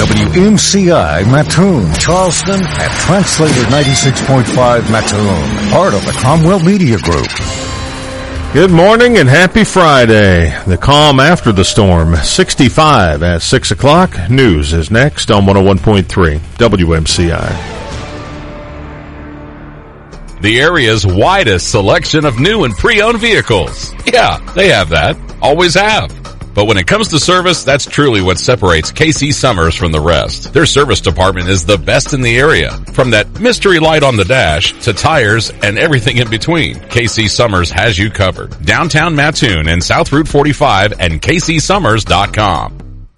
WMCI Mattoon, Charleston, and Translator 96.5 Mattoon, part of the Cromwell Media Group. Good morning and happy Friday. The calm after the storm, 65 at 6 o'clock. News is next on 101.3 WMCI. The area's widest selection of new and pre-owned vehicles. Yeah, they have that. Always have. But when it comes to service, that's truly what separates KC Summers from the rest. Their service department is the best in the area. From that mystery light on the dash to tires and everything in between, KC Summers has you covered. Downtown Mattoon and South Route 45 and kcsummers.com.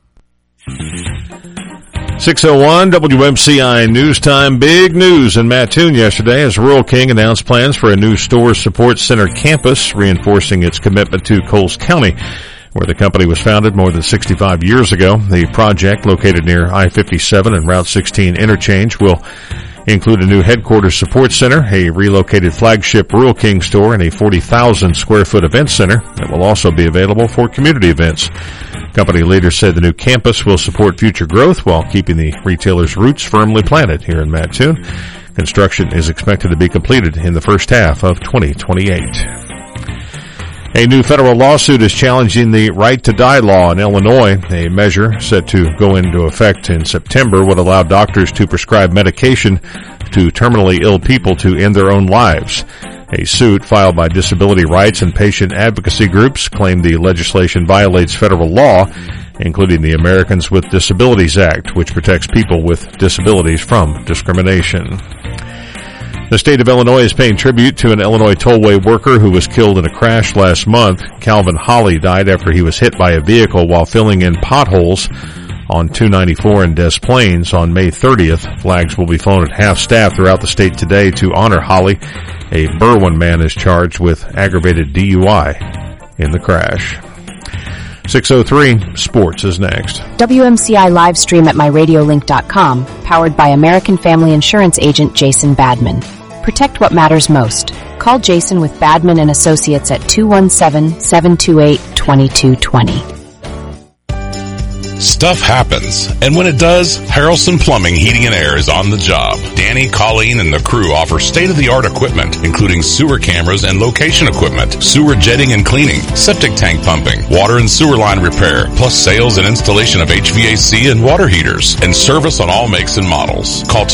6:01 WMCI News Time. Big news in Mattoon yesterday as Rural King announced plans for a new store support center campus, reinforcing its commitment to Coles County, where the company was founded more than 65 years ago. The project, located near I-57 and Route 16 interchange, will include a new headquarters support center, a relocated flagship Rural King store, and a 40,000 square foot event center that will also be available for community events. Company leaders said the new campus will support future growth while keeping the retailer's roots firmly planted here in Mattoon. Construction is expected to be completed in the first half of 2028. A new federal lawsuit is challenging the right to die law in Illinois. A measure set to go into effect in September would allow doctors to prescribe medication to terminally ill people to end their own lives. A suit filed by disability rights and patient advocacy groups claimed the legislation violates federal law, including the Americans with Disabilities Act, which protects people with disabilities from discrimination. The state of Illinois is paying tribute to an Illinois tollway worker who was killed in a crash last month. Calvin Holly died after he was hit by a vehicle while filling in potholes on 294 in Des Plaines on May 30th. Flags will be flown at half staff throughout the state today to honor Holly. A Berwyn man is charged with aggravated DUI in the crash. 6:03, sports is next. WMCI live stream at myradiolink.com, powered by American Family Insurance agent Jason Badman. Protect what matters most. Call Jason with Badman and Associates at 217-728-2220. Stuff happens, and when it does, Harrelson Plumbing, Heating and Air is on the job. Danny, Colleen, and the crew offer state-of-the-art equipment, including sewer cameras and location equipment, sewer jetting and cleaning, septic tank pumping, water and sewer line repair, plus sales and installation of HVAC and water heaters, and service on all makes and models. Call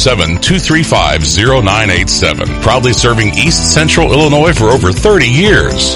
217-235-0987. Proudly serving East Central Illinois for over 30 years.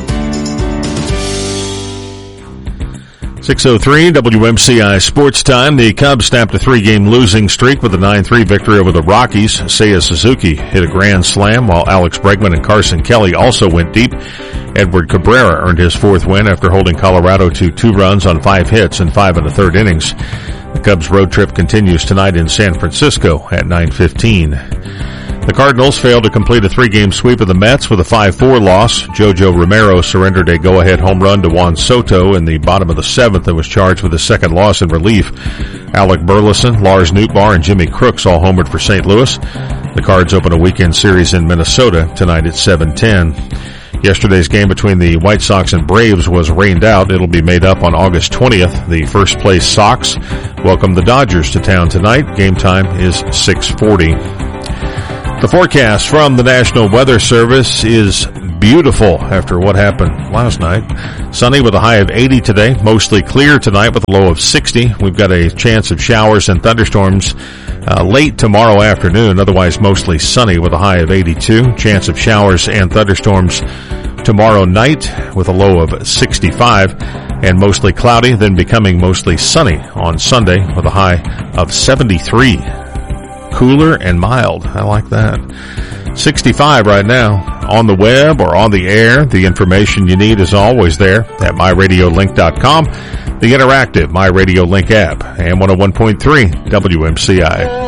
6:03 WMCI Sports Time. The Cubs snapped a 3-game losing streak with a 9-3 victory over the Rockies. Seiya Suzuki hit a grand slam, while Alex Bregman and Carson Kelly also went deep. Edward Cabrera earned his 4th win after holding Colorado to 2 runs on 5 hits in 5 1/3 innings. The Cubs road trip continues tonight in San Francisco at 9:15. The Cardinals failed to complete a 3-game sweep of the Mets with a 5-4 loss. Jojo Romero surrendered a go-ahead home run to Juan Soto in the bottom of the 7th and was charged with his 2nd loss in relief. Alec Burleson, Lars Nootbaar, and Jimmy Crooks all homered for St. Louis. The Cards open a weekend series in Minnesota tonight at 7:10. Yesterday's game between the White Sox and Braves was rained out. It'll be made up on August 20th. The first-place Sox welcome the Dodgers to town tonight. Game time is 6:40. The forecast from the National Weather Service is beautiful after what happened last night. Sunny with a high of 80 today. Mostly clear tonight with a low of 60. We've got a chance of showers and thunderstorms late tomorrow afternoon. Otherwise mostly sunny with a high of 82. Chance of showers and thunderstorms tomorrow night with a low of 65. And mostly cloudy, then becoming mostly sunny on Sunday with a high of 73. Cooler and mild. I like that. 65 right now. On the web or on the air, the information you need is always there at myradiolink.com, the interactive MyRadio Link app, and 101.3 WMCI.